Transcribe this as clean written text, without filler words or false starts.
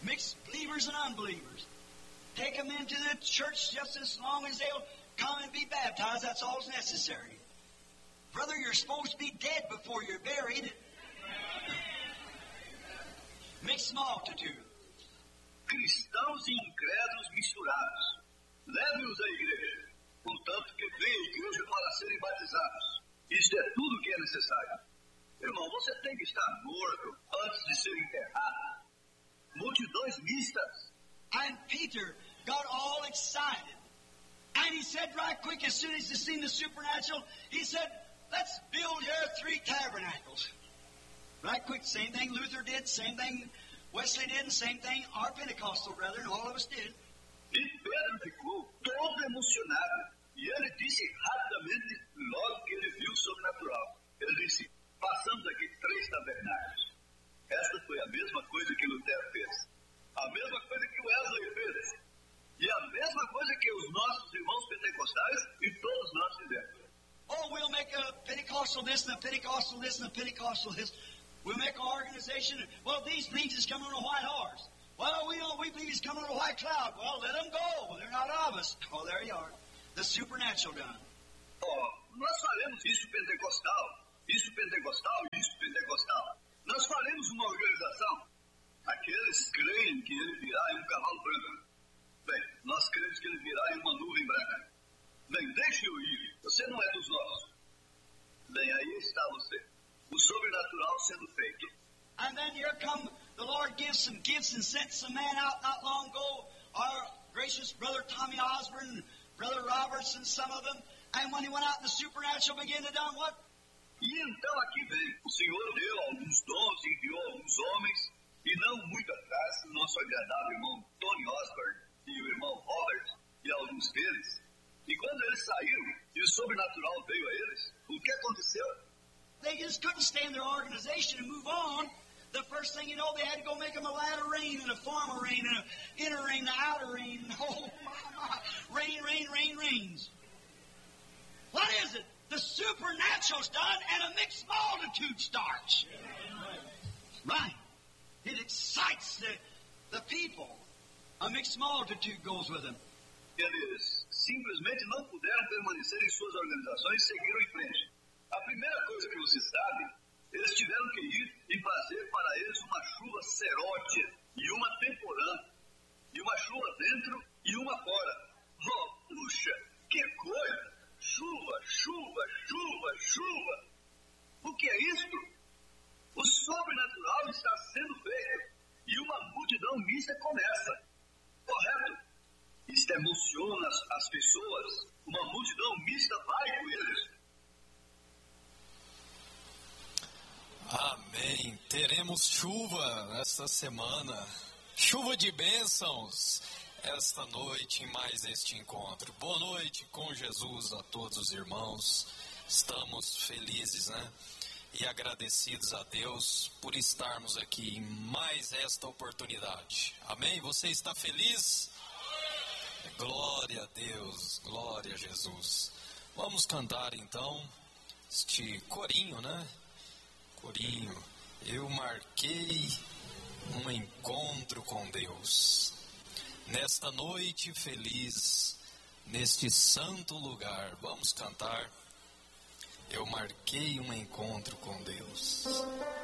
mixed believers and unbelievers. Take them into the church just as long as they'll come and be baptized. That's all that's necessary. Brother, you're supposed to be dead before you're buried. Mixed multitude. Cristãos e incrédulos misturados. Leve-os à igreja, contanto que venha a igreja para serem batizados. Isto é tudo o que é necessário. Irmão, você tem que estar morto antes de ser enterrado. Multidões mistas. And Peter got all excited. And he said right quick, as soon as he seen the supernatural, he said, let's build here 3 tabernacles. Right quick, same thing Luther did, same thing Wesley did, and same thing our Pentecostal brethren, all of us did. E Pedro ficou todo emocionado. E ele disse rapidamente, logo que ele viu o sobrenatural. Ele disse, passamos aqui 3 tabernáculos. Esta foi a mesma coisa que Lutero fez. A mesma coisa que Wesley fez. E a mesma coisa que os nossos irmãos pentecostais e todos nós fizemos. Oh, we'll make a Pentecostal this and a Pentecostal this and a Pentecostal this. We'll make an organization. Well, these believe he's coming on a white horse. Well, we believe he's coming on a white cloud. Well, let them go. They're not of us. Oh, there you are. The supernatural done. Oh, nós faremos isso pentecostal, isso pentecostal, isso pentecostal. Nós faremos uma organização. Aqueles creem que ele virá em um cavalo branco. Bem, nós cremos que ele virá em uma nuvem branca. Bem, deixe-o ir. Você não é dos nossos. Bem, aí está você. O sobrenatural sendo feito. And then here come the Lord gives some gifts and sent some man out not long ago. Our gracious brother Tommy Osborne, brother Roberts, and some of them. And when he went out, the supernatural began to do what? E então aqui vem. O Senhor deu alguns dons, enviou alguns homens. E não muito atrás, o nosso agradável irmão Tony Osborne e o irmão Robert e alguns deles. E quando eles saíram e o sobrenatural veio a eles, o que aconteceu? They just couldn't stay in their organization and move on. The first thing you know, they had to go make them a ladder rain and a former rain and an inner rain, the outer rain. Oh, my. Rain, rains. What is it? The supernatural's done and a mixed multitude starts. Right. It excites the people. A mixed multitude goes with them. Eles simplesmente não puderam permanecer em suas organizações e seguiram em frente. A primeira coisa que você sabe, eles tiveram que ir e fazer para eles uma chuva seródia e uma temporã. E uma chuva dentro e uma fora. Oh, puxa, que coisa! Chuva, chuva, chuva, chuva! O que é isto? O sobrenatural está sendo feito e uma multidão mista começa. Correto? Isto emociona as pessoas. Uma multidão mista vai com eles. Amém. Teremos chuva esta semana. Chuva de bênçãos esta noite em mais este encontro. Boa noite com Jesus a todos os irmãos. Estamos felizes, né? E agradecidos a Deus por estarmos aqui em mais esta oportunidade. Amém? Você está feliz? Glória a Deus, glória a Jesus. Vamos cantar então este corinho, né? Corinho. Eu marquei um encontro com Deus. Nesta noite feliz, neste santo lugar, vamos cantar. Eu marquei um encontro com Deus.